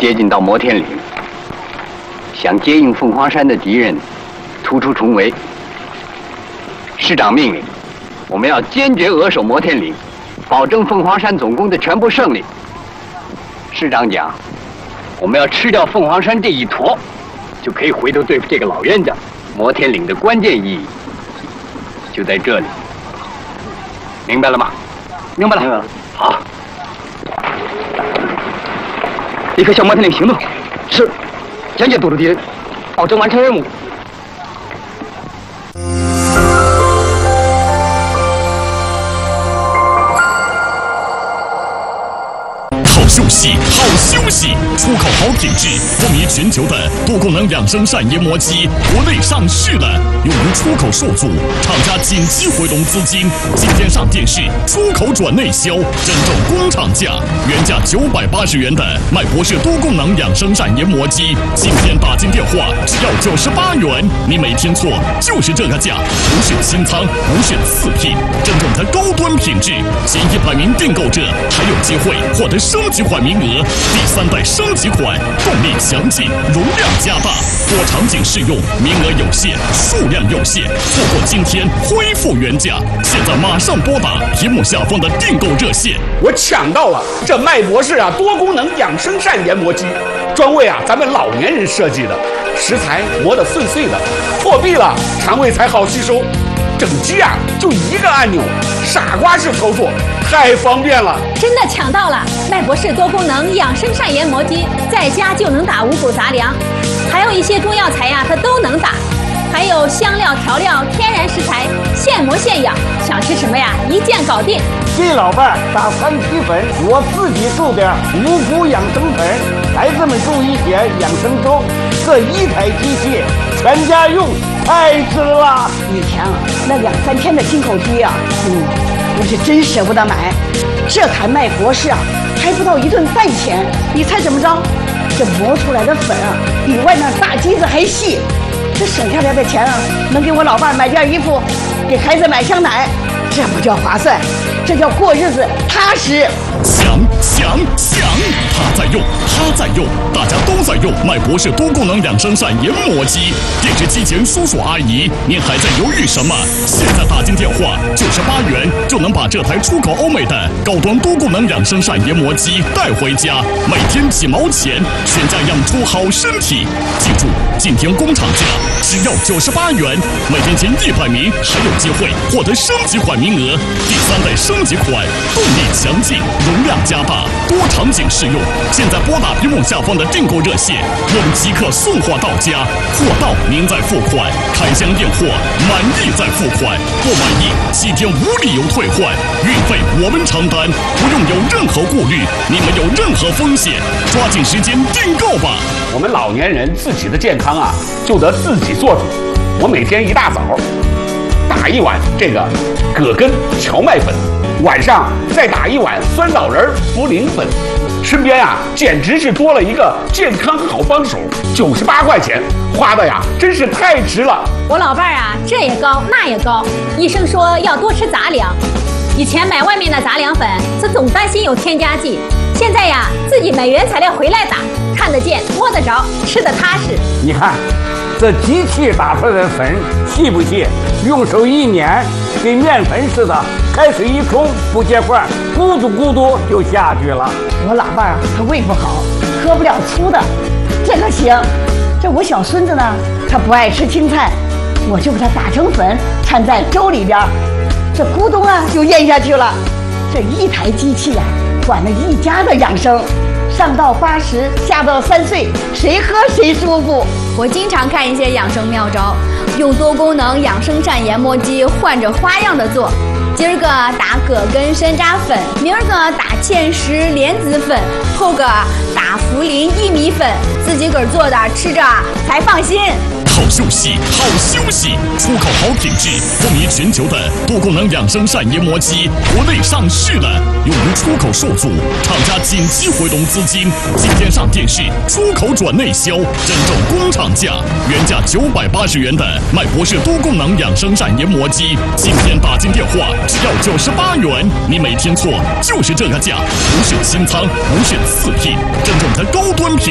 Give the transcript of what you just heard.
接近到摩天岭，想接应凤凰山的敌人突出重围。师长命令，我们要坚决扼守摩天岭，保证凤凰山总攻的全部胜利。师长讲，我们要吃掉凤凰山这一坨，就可以回头对付这个老冤家。摩天岭的关键意义就在这里，明白了吗？ 明白了，明白了。 好， 立刻向摩天岭行动。是，坚决堵住敌人，保证完成任务。 好休息，好休息！出口好品质，风靡全球的多功能养生膳研磨机国内上市了，用于出口受阻，厂家紧急回笼资金，今天上电视，出口转内销，真正工厂价，原价980元的麦博士多功能养生膳研磨机，今天打进电话只要98元，你没听错，就是这个价，不是清仓，不是次品，真正的高端品质，前100名订购者还有机会获得升级款名额，第3代升级款，动力强劲，容量加大，多场景适用，名额有限，数量有限，错过今天恢复原价，现在马上拨打屏幕下方的订购热线。 我抢到了这麦博士多功能养生膳研磨机，专为咱们老年人设计的，食材磨得碎碎的，破壁了肠胃才好吸收。整机就一个按钮，傻瓜式操作，太方便了。 真的抢到了麦博士多功能养生膳研磨机，在家就能打五谷杂粮，还有一些中药材它都能打，还有香料调料、天然食材，现磨现养，想吃什么一键搞定。 给老伴打3批粉，我自己做点五谷养生粉，孩子们注一些养生粥。这一台机器全家用，太值了。 以前那2、3天的进口机我是真舍不得买。这台麦博士还不到1顿饭钱，你猜怎么着？这磨出来的粉比外面大机子还细。这省下来的钱能给我老伴买件衣服，给孩子买箱奶，这不叫划算，这叫过日子踏实。 想，他在用，大家都在用麦博士多功能养生膳研磨机。电视机前叔叔阿姨，您还在犹豫什么？现在打进电话98元就能把这台出口欧美的高端多功能养生膳研磨机带回家，每天几毛钱，全家养出好身体。记住，今天工厂价只要98元，每天前100名还有机会获得升级款名额，第3代升级款，动力强劲，容量加大，多场景适用。现在拨打屏幕下方的订购热线，我们即刻送货到家，货到您再付款，开箱验货，满意再付款，不满意7天无理由退换，运费我们承担，不用有任何顾虑，你没有任何风险，抓紧时间订购吧。 我们老年人自己的健康就得自己做主。我每天一大早打1碗这个葛根荞麦粉，晚上再打1碗酸枣仁茯苓粉，身边简直是多了一个健康好帮手，98块钱花的真是太值了。 我老伴这也高那也高，医生说要多吃杂粮。以前买外面的杂粮粉，这总担心有添加剂，现在自己买原材料回来打，看得见摸得着，吃得踏实。 你看这机器打出来的粉细不细？用手一碾，跟面粉似的，开水一冲不结块，咕嘟咕嘟就下去了。 我老伴他胃不好，喝不了粗的，这个行。这我小孙子呢，他不爱吃青菜，我就给他打成粉，掺在粥里边，这咕咚就咽下去了。这一台机器管了一家的养生，上到80，下到3岁，谁喝谁舒服。 我经常看一些养生妙招，用多功能养生膳研磨机换着花样的做。今儿个打葛根山楂粉，明儿个打芡实莲子粉，后个打茯苓薏米粉，自己个儿做的，吃着才放心。 好休息，出口好品质，风靡全球的多功能养生膳研磨机国内上市了，用于出口受阻，厂家紧急回笼资金，今天上电视，出口转内销，真正工厂价，原价980元的麦博士多功能养生膳研磨机，今天打进电话只要98元，你没听错，就是这个价，不是清仓，不是次品，真正的高端品。